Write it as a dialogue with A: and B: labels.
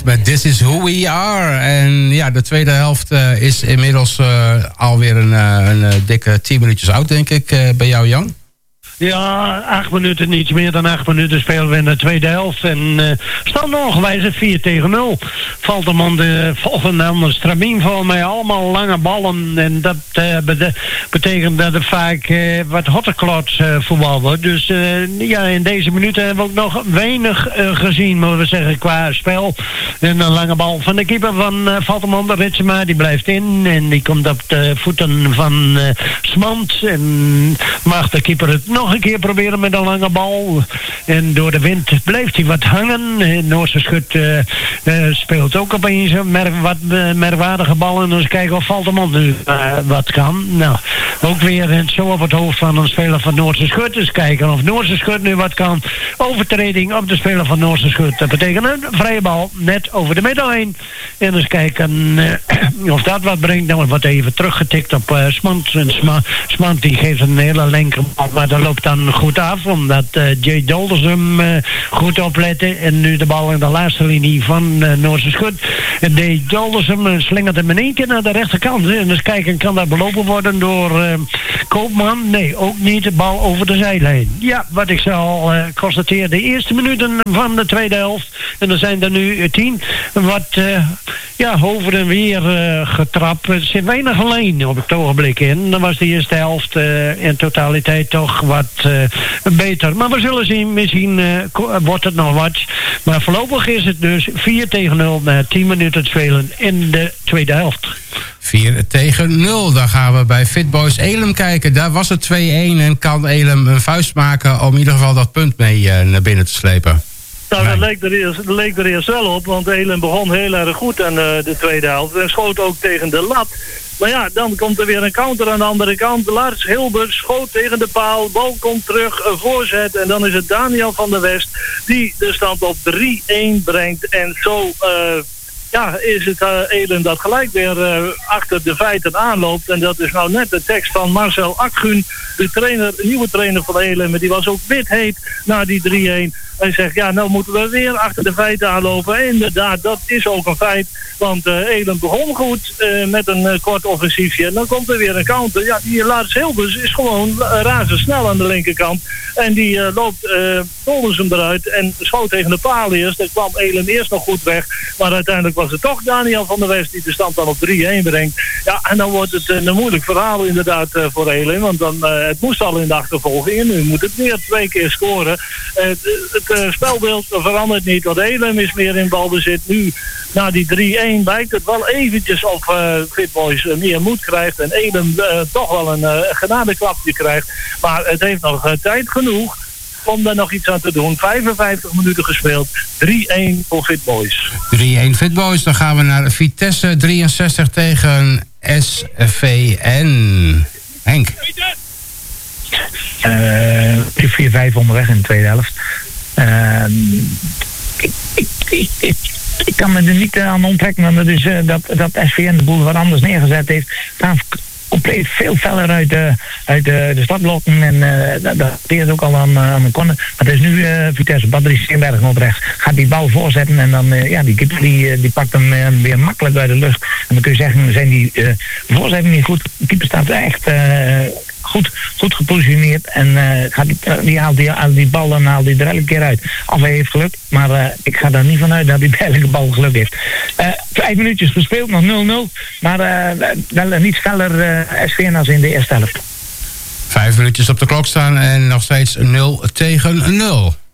A: met This Is Who We Are. En ja, de tweede helft is inmiddels alweer een dikke 10 minuutjes oud, denk ik, bij jou, Jan.
B: Ja, 8 minuten, iets meer dan 8 minuten spelen we in de tweede helft. En stand ongewijs 4-0. Valtemont de volgende stramien voor mij. Allemaal lange ballen. En dat betekent dat er vaak wat hotteklots voetbal wordt. Dus ja, in deze minuten hebben we ook nog weinig gezien, moeten we zeggen, qua spel. En een lange bal van de keeper van Valtemont, Ritsema, die blijft in. En die komt op de voeten van Smant. En mag de keeper het nog een keer proberen met een lange bal. En door de wind blijft hij wat hangen. Noorse Schut speelt ook opeens wat merkwaardige ballen. En eens kijken of Valtemont nu wat kan. Nou, ook weer zo op het hoofd van een speler van Noorse Schut. Dus kijken of Noorse Schut nu wat kan. Overtreding op de speler van Noorse Schut. Dat betekent een vrije bal net over de middellijn. En eens kijken of dat wat brengt. Dan wordt even teruggetikt op Smant. En Smant die geeft een hele linkerbal. Maar dat loopt dan goed af. Omdat Jay Dolders hem goed oplette. En nu de bal in de laatste linie van Noorse Schut. En Jay Dolders hem slingert hem in één keer naar de rechterkant. En dus kijken, kan dat belopen worden door Koopman? Nee, ook niet. De bal over de zijlijn. Ja, wat ik zal constateren. De eerste minuten van de tweede helft. En er zijn er nu 10. Wat over en weer getrapt. Er zit weinig lijn op het ogenblik in. Dan was de eerste helft in totaliteit toch wat beter. Maar we zullen zien. Misschien wordt het nog wat. Maar voorlopig is het dus 4-0 na 10 minuten spelen in de tweede helft.
A: 4-0. Dan gaan we bij Fitboys Elim kijken. Daar was het 2-1 en kan Elim een vuist maken om in ieder geval dat punt mee naar binnen te slepen.
C: Nou, dat leek er eerst wel op, want Elim begon heel erg goed aan de tweede helft en schoot ook tegen de lat. Maar ja, dan komt er weer een counter aan de andere kant. Lars Hilbert schoot tegen de paal, bal komt terug, voorzet en dan is het Daniel van der West die de stand op 3-1 brengt. En zo is het Elim dat gelijk weer achter de feiten aanloopt. En dat is nou net de tekst van Marcel Akgun, de nieuwe trainer van Elim. Die was ook wit-heet na die 3-1. Hij zegt, ja, nou moeten we weer achter de feiten aanlopen. En inderdaad, dat is ook een feit. Want Elim begon goed met een kort offensiefje. En dan komt er weer een counter. Ja, die Lars Hilbers is gewoon razendsnel aan de linkerkant. En die loopt Dolders hem eruit en schoot tegen de paal eerst. Daar kwam Elim eerst nog goed weg. Maar uiteindelijk was het toch Daniel van der West die de stand dan op 3-1 brengt. Ja, en dan wordt het een moeilijk verhaal inderdaad voor Elim. Want dan, het moest al in de achtervolging. En nu moet het weer 2 keer scoren. Het spelbeeld verandert niet. Want Elim is meer in balbezit. Nu, na die 3-1, lijkt het wel eventjes of Fitboys meer moed krijgt. En Elim toch wel een genadeklapje krijgt. Maar het heeft nog tijd genoeg om daar nog iets aan te doen. 55 minuten gespeeld. 3-1 voor Fitboys.
A: 3-1 Fitboys. Dan gaan we naar Vitesse 63 tegen SVN. Henk.
D: 4-5 onderweg in de tweede helft. Ik kan me er niet aan onttrekken, want dat is dat SVN de boel wat anders neergezet heeft. Staan compleet veel feller uit de startblokken en dat deed ook al aan de corner. Maar het is nu Vitesse, Patrice Steenbergen op rechts. Gaat die bal voorzetten en dan die keeper die pakt hem weer makkelijk uit de lucht. En dan kun je zeggen, zijn die voorzetten niet goed. De keeper staat echt goed gepositioneerd en die haalt die bal en haalt die er elke keer uit. Of hij heeft geluk, maar ik ga er niet vanuit dat hij bij elke bal geluk heeft. 5 minuutjes gespeeld, nog 0-0, maar wel niet feller SVN als in de eerste helft.
A: 5 minuutjes op de klok staan en nog steeds 0-0.